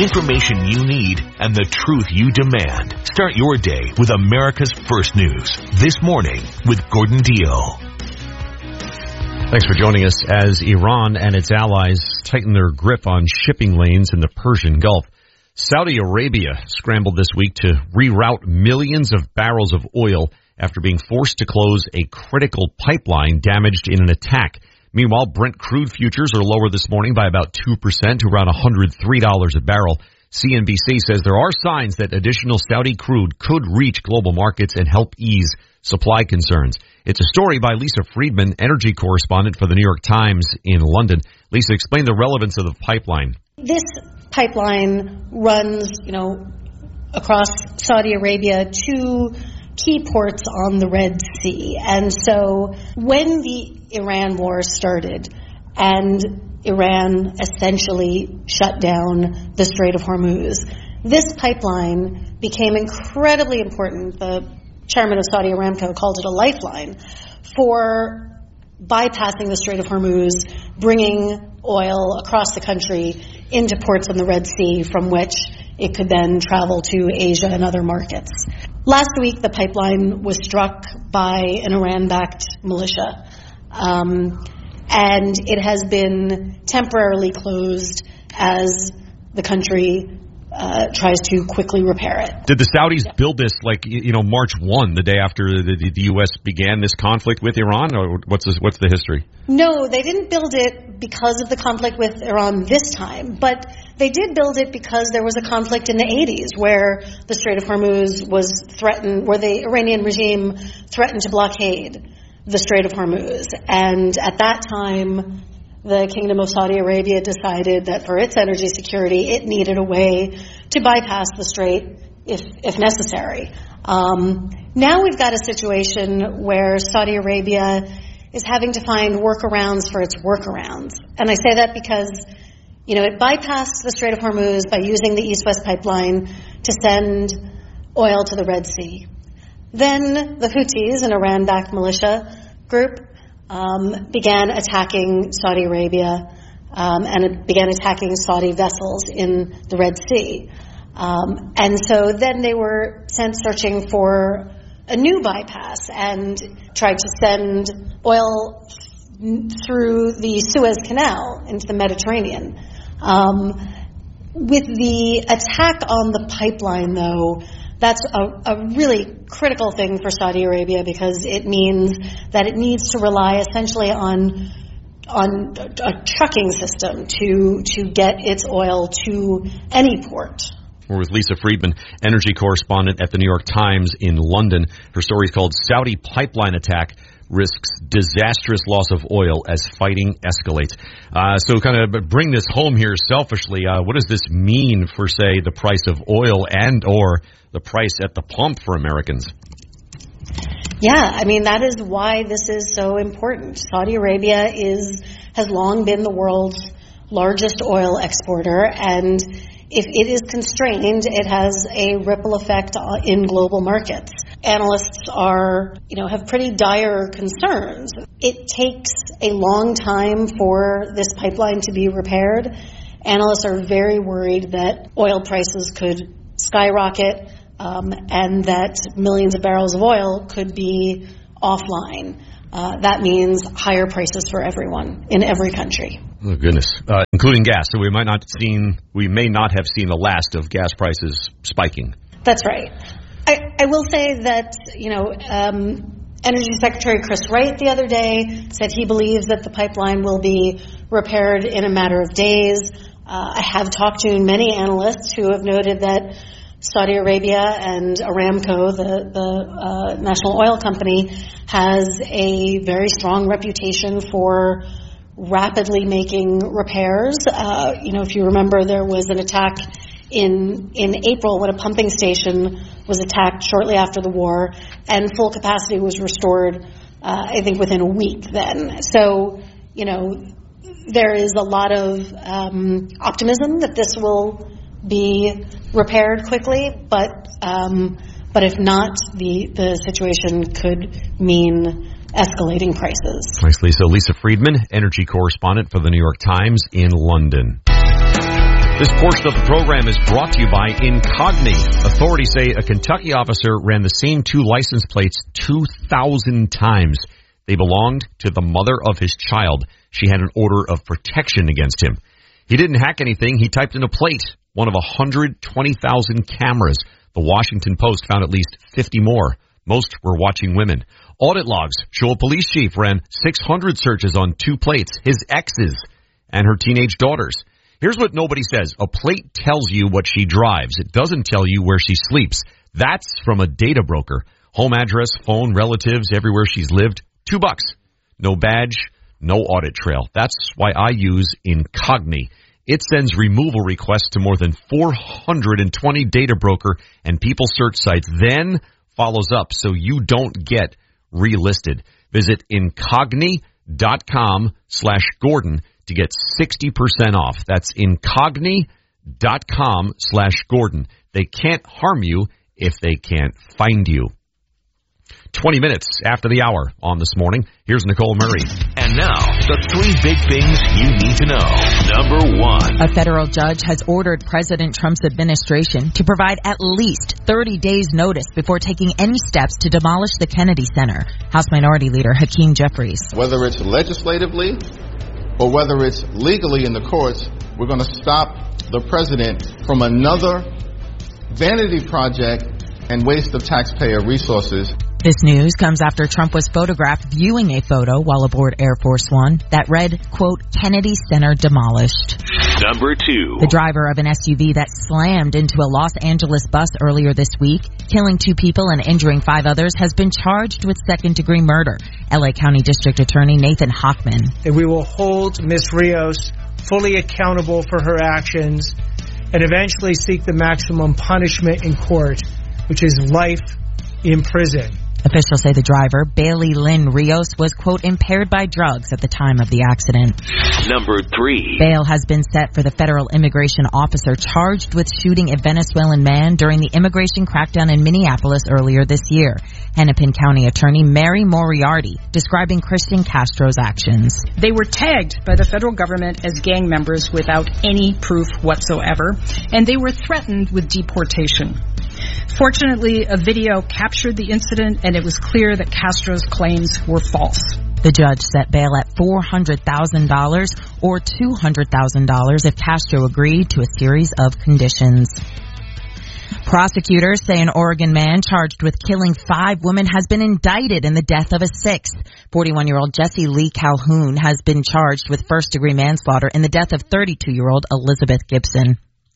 information you need and the truth you demand. Start your day with America's First News. This morning with Gordon Deal. Thanks for joining us as Iran and its allies tighten their grip on shipping lanes in the Persian Gulf. Saudi Arabia scrambled this week to reroute millions of barrels of oil after being forced to close a critical pipeline damaged in an attack. Meanwhile, Brent crude futures are lower this morning by about 2% to around $103 a barrel. CNBC says there are signs that additional Saudi crude could reach global markets and help ease supply concerns. It's a story by Lisa Friedman, energy correspondent for the New York Times in London. Lisa, explain the relevance of the pipeline. This pipeline runs, across Saudi Arabia to key ports on the Red Sea. And so when the Iran war started and Iran essentially shut down the Strait of Hormuz, this pipeline became incredibly important. The chairman of Saudi Aramco called it a lifeline for bypassing the Strait of Hormuz, bringing oil across the country into ports on the Red Sea from which it could then travel to Asia and other markets. Last week, the pipeline was struck by an Iran-backed militia, and it has been temporarily closed as the country tries to quickly repair it. Did the Saudis build this March 1, the day after the U.S. began this conflict with Iran, or what's the history? No, they didn't build it because of the conflict with Iran this time, but they did build it because there was a conflict in the 80s where the Strait of Hormuz was threatened, where the Iranian regime threatened to blockade the Strait of Hormuz. And at that time, the Kingdom of Saudi Arabia decided that for its energy security, it needed a way to bypass the strait if necessary. Now we've got a situation where Saudi Arabia is having to find workarounds for its workarounds. And I say that because, it bypassed the Strait of Hormuz by using the East-West pipeline to send oil to the Red Sea. Then the Houthis, an Iran-backed militia group, began attacking Saudi Arabia and it began attacking Saudi vessels in the Red Sea. And so then they were sent searching for a new bypass and tried to send oil through the Suez Canal into the Mediterranean. With the attack on the pipeline, though, that's a really critical thing for Saudi Arabia because it means that it needs to rely essentially on a trucking system to get its oil to any port. We're with Lisa Friedman, energy correspondent at the New York Times in London. Her story is called Saudi Pipeline Attack Risks Disastrous Loss of Oil as Fighting Escalates. So kind of bring this home here selfishly. What does this mean for, say, the price of oil and or the price at the pump for Americans? Yeah, that is why this is so important. Saudi Arabia has long been the world's largest oil exporter, and if it is constrained, it has a ripple effect in global markets. Analysts have pretty dire concerns. It takes a long time for this pipeline to be repaired. Analysts are very worried that oil prices could skyrocket and that millions of barrels of oil could be offline. That means higher prices for everyone in every country. Oh, goodness. Including gas. So we may not have seen the last of gas prices spiking. That's right. I will say that, Energy Secretary Chris Wright the other day said he believes that the pipeline will be repaired in a matter of days. I have talked to many analysts who have noted that Saudi Arabia and Aramco, the national oil company, has a very strong reputation for rapidly making repairs. If you remember, there was an attack in April when a pumping station was attacked shortly after the war, and full capacity was restored, I think, within a week then. So, there is a lot of optimism that this will be repaired quickly, but if not, the situation could mean escalating prices. Thanks, Lisa. Lisa Friedman, energy correspondent for the New York Times in London. This portion of the program is brought to you by Incogni. Authorities say a Kentucky officer ran the same two license plates 2,000 times. They belonged to the mother of his child. She had an order of protection against him. He didn't hack anything. He typed in a plate, one of 120,000 cameras. The Washington Post found at least 50 more. Most were watching women. Audit logs show a police chief ran 600 searches on two plates, his ex's and her teenage daughters. Here's what nobody says. A plate tells you what she drives. It doesn't tell you where she sleeps. That's from a data broker. Home address, phone, relatives, everywhere she's lived. $2. No badge, no audit trail. That's why I use Incogni. It sends removal requests to more than 420 data broker and people search sites, then follows up so you don't get relisted. Visit Incogni.com/Gordon to get 60% off. That's Incogni.com/Gordon. They can't harm you if they can't find you. 20 minutes after the hour on This Morning. Here's Nicole Murray. And now, the three big things you need to know. Number one. A federal judge has ordered President Trump's administration to provide at least 30 days' notice before taking any steps to demolish the Kennedy Center. House Minority Leader Hakeem Jeffries. Whether it's legislatively or whether it's legally in the courts, we're going to stop the president from another vanity project and waste of taxpayer resources. This news comes after Trump was photographed viewing a photo while aboard Air Force One that read, quote, Kennedy Center demolished. Number two. The driver of an SUV that slammed into a Los Angeles bus earlier this week, killing 2 people and injuring 5 others, has been charged with second-degree murder. LA County District Attorney Nathan Hochman. And we will hold Ms. Rios fully accountable for her actions and eventually seek the maximum punishment in court, which is life in prison. Officials say the driver, Bailey Lynn Rios, was, quote, impaired by drugs at the time of the accident. Number three. Bail has been set for the federal immigration officer charged with shooting a Venezuelan man during the immigration crackdown in Minneapolis earlier this year. Hennepin County Attorney Mary Moriarty describing Christian Castro's actions. They were tagged by the federal government as gang members without any proof whatsoever, and they were threatened with deportation. Fortunately, a video captured the incident, and it was clear that Castro's claims were false. The judge set bail at $400,000 or $200,000 if Castro agreed to a series of conditions. Prosecutors say an Oregon man charged with killing 5 women has been indicted in the death of a 6th. 41-year-old Jesse Lee Calhoun has been charged with first-degree manslaughter in the death of 32-year-old Elizabeth Gibson.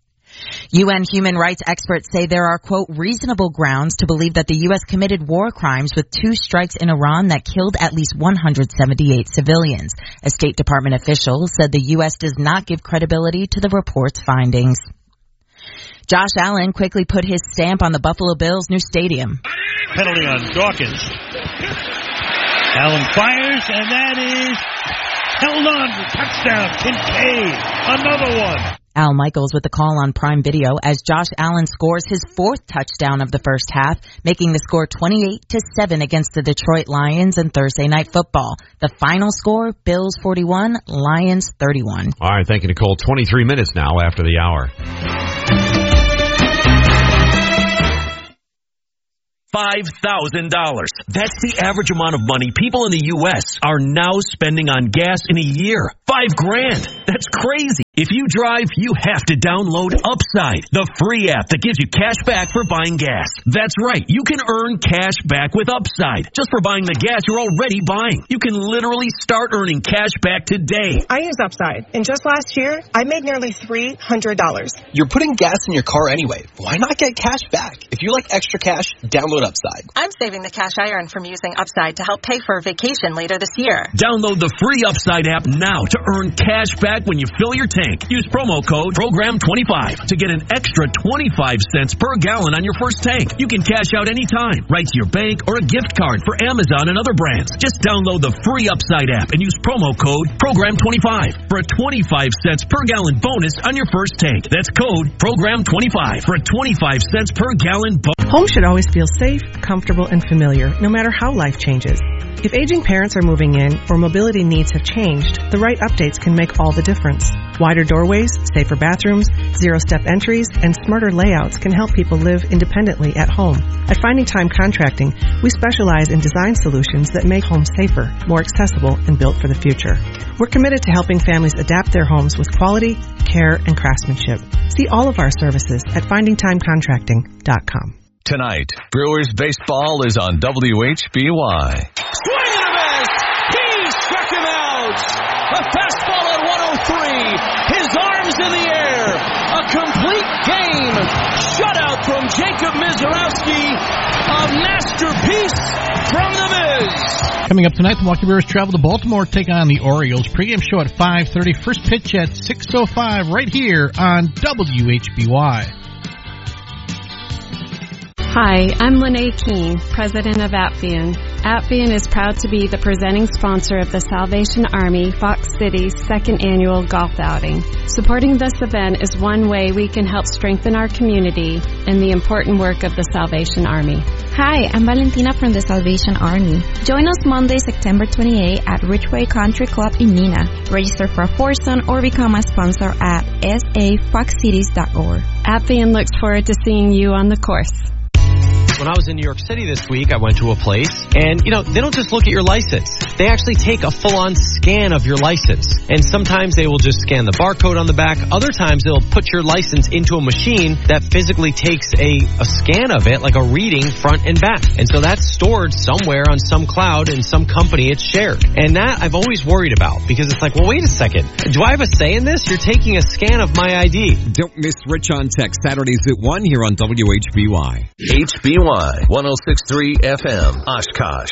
UN human rights experts say there are, quote, reasonable grounds to believe that the U.S. committed war crimes with 2 strikes in Iran that killed at least 178 civilians. A State Department official said the U.S. does not give credibility to the report's findings. Josh Allen quickly put his stamp on the Buffalo Bills' new stadium. Penalty on Dawkins. Allen fires, and that is held on for touchdown. Kincaid, another one. Al Michaels with the call on Prime Video as Josh Allen scores his 4th touchdown of the first half, making the score 28-7 against the Detroit Lions in Thursday Night Football. The final score, Bills 41, Lions 31. All right, thank you, Nicole. 23 minutes now after the hour. $5,000. That's the average amount of money people in the U.S. are now spending on gas in a year. $5,000. That's crazy. If you drive, you have to download Upside, the free app that gives you cash back for buying gas. That's right. You can earn cash back with Upside just for buying the gas you're already buying. You can literally start earning cash back today. I use Upside, and just last year, I made nearly $300. You're putting gas in your car anyway. Why not get cash back? If you like extra cash, download Upside. I'm saving the cash I earn from using Upside to help pay for a vacation later this year. Download the free Upside app now to earn cash back when you fill your tank. Use promo code PROGRAM25 to get an extra 25 cents per gallon on your first tank. You can cash out anytime, right to your bank or a gift card for Amazon and other brands. Just download the free Upside app and use promo code PROGRAM25 for a 25 cents per gallon bonus on your first tank. That's code PROGRAM25 for a 25 cents per gallon bonus. Home should always feel safe, comfortable, and familiar, no matter how life changes. If aging parents are moving in or mobility needs have changed, the right updates can make all the difference. Wider doorways, safer bathrooms, zero-step entries, and smarter layouts can help people live independently at home. At Finding Time Contracting, we specialize in design solutions that make homes safer, more accessible, and built for the future. We're committed to helping families adapt their homes with quality, care, and craftsmanship. See all of our services at FindingTimeContracting.com. Tonight, Brewers baseball is on WHBY. Swing and a miss! He struck him out! A fastball at 103. His arms in the air. A complete game. Shutout from Jacob Mizorowski. A masterpiece from the Miz. Coming up tonight, the Milwaukee Brewers travel to Baltimore to take on the Orioles. Pre-game show at 5:30. First pitch at 6:05 right here on WHBY. Hi, I'm Lene Keene, president of Appian. Appian is proud to be the presenting sponsor of the Salvation Army Fox City's second annual golf outing. Supporting this event is one way we can help strengthen our community and the important work of the Salvation Army. Hi, I'm Valentina from the Salvation Army. Join us Monday, September 28 at Ridgeway Country Club in Neenah. Register for a foursome or become a sponsor at safoxcities.org. Appian looks forward to seeing you on the course. When I was in New York City this week, I went to a place, and, they don't just look at your license. They actually take a full-on scan of your license. And sometimes they will just scan the barcode on the back. Other times they'll put your license into a machine that physically takes a scan of it, like a reading front and back. And so that's stored somewhere on some cloud in some company it's shared. And that I've always worried about, because it's like, well, wait a second. Do I have a say in this? You're taking a scan of my ID. Don't miss Rich on Tech, Saturdays at 1 here on WHBY. HBY 106.3 FM, Oshkosh.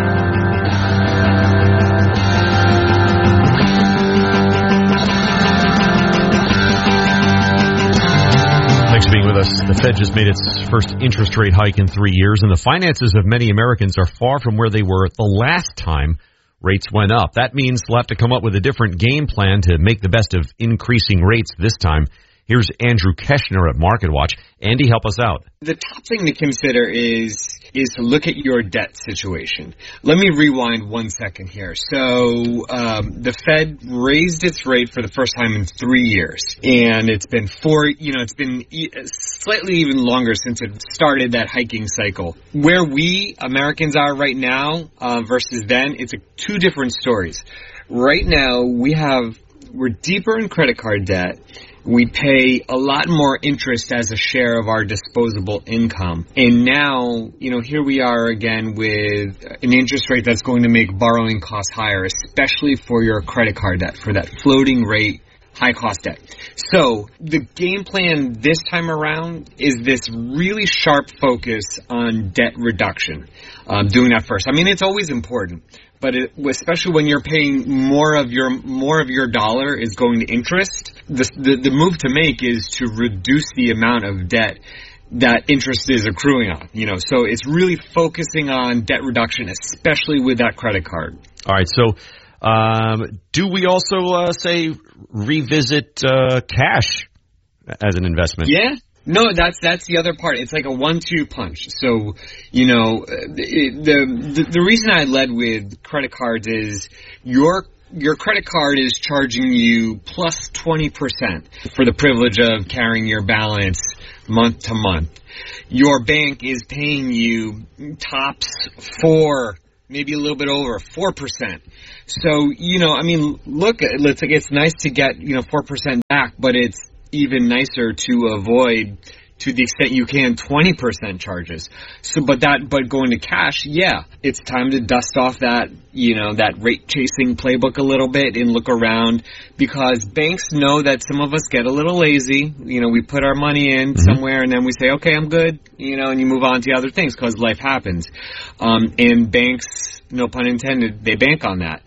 Thanks for being with us. The Fed just made its first interest rate hike in 3 years, and the finances of many Americans are far from where they were the last time rates went up. That means they'll have to come up with a different game plan to make the best of increasing rates this time. Here's Andrew Keshner at MarketWatch. Andy, help us out. The top thing to consider is to look at your debt situation. Let me rewind 1 second here. So the Fed raised its rate for the first time in 3 years, and it's been slightly even longer since it started that hiking cycle. Where we Americans are right now versus then, it's two different stories. Right now, we're deeper in credit card debt. We pay a lot more interest as a share of our disposable income. And now, here we are again with an interest rate that's going to make borrowing costs higher, especially for your credit card debt, for that floating rate, high cost debt. So the game plan this time around is this really sharp focus on debt reduction. Doing that first. I mean, it's always important. But especially when you're paying more of your dollar is going to interest, the move to make is to reduce the amount of debt that interest is accruing on. So it's really focusing on debt reduction, especially with that credit card. All right. So, do we also say revisit cash as an investment? Yeah. No, that's the other part. It's like a 1-2 punch. So, the reason I led with credit cards is your credit card is charging you plus 20% for the privilege of carrying your balance month to month. Your bank is paying you tops 4%, maybe a little bit over 4%. So, look, it's nice to get, 4% back, but it's even nicer to avoid, to the extent you can, 20% charges. So, but going to cash, yeah, it's time to dust off that, that rate chasing playbook a little bit and look around, because banks know that some of us get a little lazy. We put our money in somewhere and then we say, okay, I'm good, and you move on to other things because life happens. And banks, no pun intended, they bank on that.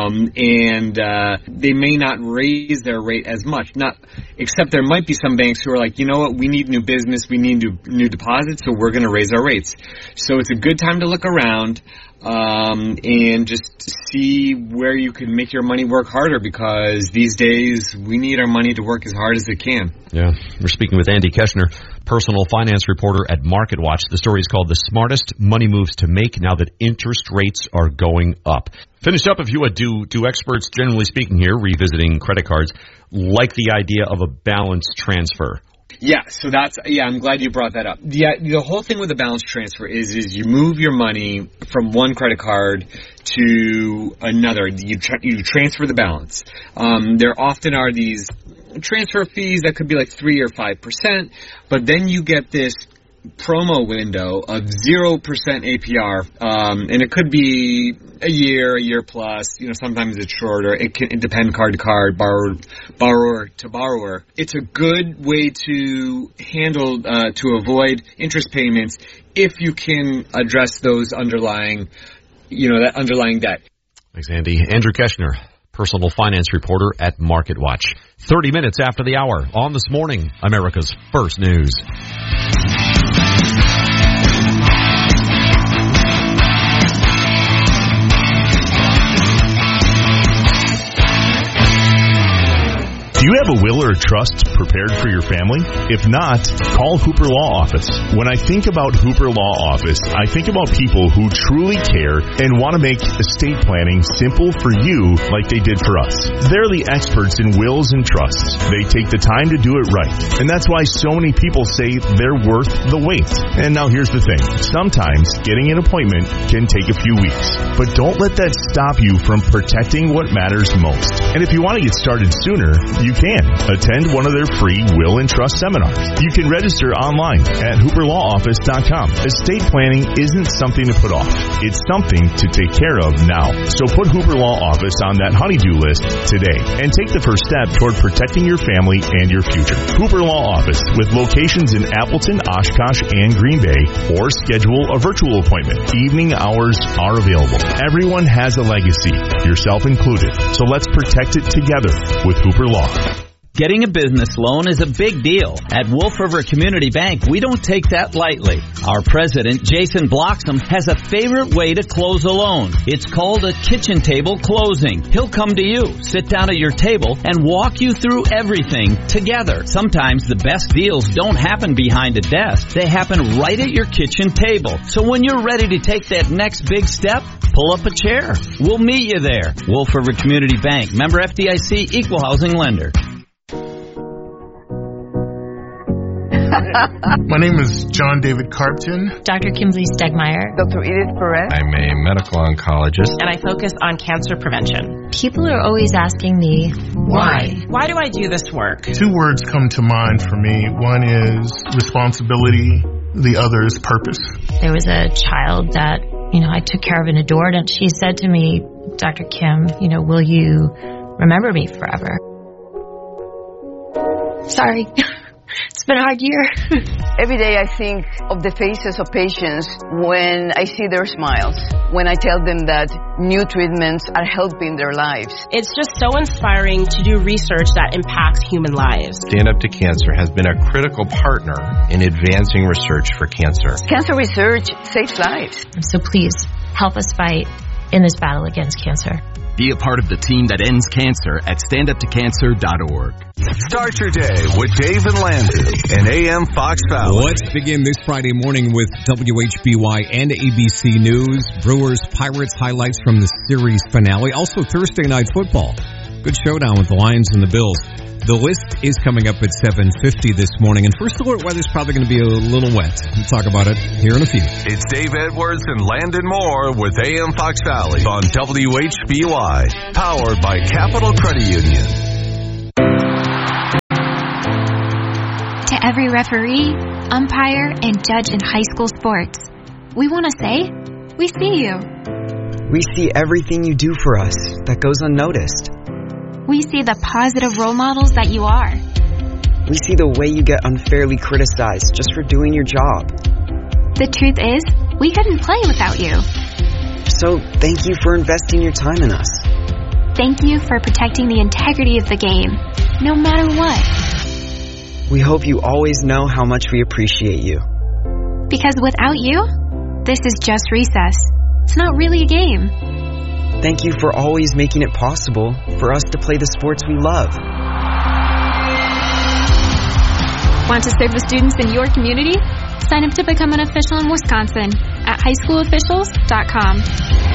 They may not raise their rate as much. Except there might be some banks who are like, you know what, we need new business, we need new deposits, so we're going to raise our rates. So it's a good time to look around. and just see where you can make your money work harder, because these days we need our money to work as hard as it can. Yeah, we're speaking with Andy Keshner, personal finance reporter at MarketWatch. The story is called The Smartest Money Moves to Make Now That Interest Rates Are Going Up. Finish up, if you would, do experts, generally speaking here, revisiting credit cards, like the idea of a balance transfer? Yeah, so I'm glad you brought that up. The whole thing with the balance transfer is you move your money from one credit card to another. You transfer the balance. There often are these transfer fees that could be like 3 or 5%, but then you get this promo window of 0% APR, and it could be a year plus. Sometimes it's shorter. It depends card to card, borrower to borrower. It's a good way to handle to avoid interest payments if you can address those underlying debt. Thanks, Andy. Andrew Keshner, personal finance reporter at MarketWatch. 30 minutes after the hour on This Morning, America's First News. Do you have a will or a trust prepared for your family? If not, call Hooper Law Office. When I think about Hooper Law Office, I think about people who truly care and want to make estate planning simple for you like they did for us. They're the experts in wills and trusts. They take the time to do it right. And that's why so many people say they're worth the wait. And now here's the thing. Sometimes getting an appointment can take a few weeks. But don't let that stop you from protecting what matters most. And if you want to get started sooner, you can attend one of their free will and trust seminars. You can register online at hooperlawoffice.com. Estate planning isn't something to put off. It's something to take care of now. So put Hooper Law Office on that honey-do list today and take the first step toward protecting your family and your future. Hooper Law Office, with locations in Appleton, Oshkosh, and Green Bay, or schedule a virtual appointment. Evening hours are available. Everyone has a legacy, yourself included. So let's protect it together with Hooper Law. Getting a business loan is a big deal. At Wolf River Community Bank, we don't take that lightly. Our president, Jason Bloxham, has a favorite way to close a loan. It's called a kitchen table closing. He'll come to you, sit down at your table, and walk you through everything together. Sometimes the best deals don't happen behind a desk. They happen right at your kitchen table. So when you're ready to take that next big step, pull up a chair. We'll meet you there. Wolf River Community Bank, member FDIC, equal housing lender. My name is John David Carpton. Dr. Kimberly Stegmeyer. Dr. Edith Perez. I'm a medical oncologist. And I focus on cancer prevention. People are always asking me, why? Why do I do this work? 2 words come to mind for me. One is responsibility. The other is purpose. There was a child that, I took care of and adored, and she said to me, Dr. Kim, will you remember me forever? Sorry. It's been a hard year. Every day I think of the faces of patients when I see their smiles, when I tell them that new treatments are helping their lives. It's just so inspiring to do research that impacts human lives. Stand Up to Cancer has been a critical partner in advancing research for cancer. Cancer research saves lives. So please, help us fight in this battle against cancer. Be a part of the team that ends cancer at standuptocancer.org. Start your day with Dave and Landon and AM Fox Valley. Let's begin this Friday morning with WHBY and ABC News. Brewers Pirates highlights from the series finale. Also Thursday night football. Good showdown with the Lions and the Bills. The list is coming up at 7:50 this morning, and First Alert weather's probably going to be a little wet. We'll talk about it here in a few. It's Dave Edwards and Landon Moore with AM Fox Valley on WHBY, powered by Capital Credit Union. To every referee, umpire, and judge in high school sports, we want to say, we see you. We see everything you do for us that goes unnoticed. We see the positive role models that you are. We see the way you get unfairly criticized just for doing your job. The truth is, we couldn't play without you. So, thank you for investing your time in us. Thank you for protecting the integrity of the game, no matter what. We hope you always know how much we appreciate you. Because without you, this is just recess. It's not really a game. Thank you for always making it possible for us to play the sports we love. Want to serve the students in your community? Sign up to become an official in Wisconsin at highschoolofficials.com.